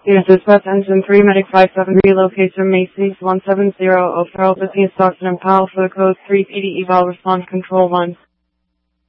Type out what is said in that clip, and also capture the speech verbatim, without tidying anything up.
Unit Dispatch Engine three, Medic five seven three, location Macy's one seven zero, O'Farrell, Business, Stockton, and Powell for the code three P D Eval, respond control one.